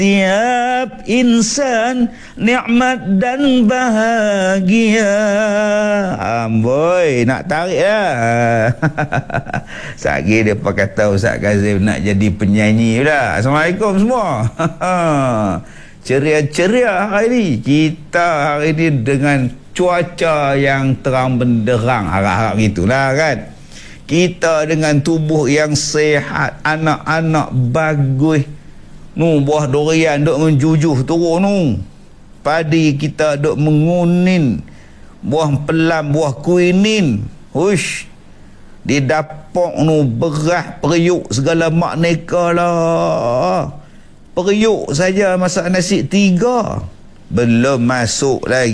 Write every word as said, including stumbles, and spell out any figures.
Tiap insan nikmat dan bahagia. Amboi, nak tarik lah. Sagi dia pakai kata Ustaz Kazim nak jadi penyanyi dah. Assalamualaikum semua. Ceria-ceria hari ni. Kita hari ni dengan cuaca yang terang benderang. Harap-harap gitulah kan. Kita dengan tubuh yang sehat, anak-anak bagus. Nu buah durian duk menjujuh turun nu. Padi kita duk mengunin. Buah pelam, buah kuinin. Hush. Di dapur nu beras periuk segala makneka lah. Periuk saja masak nasi tiga. Belum masuk lagi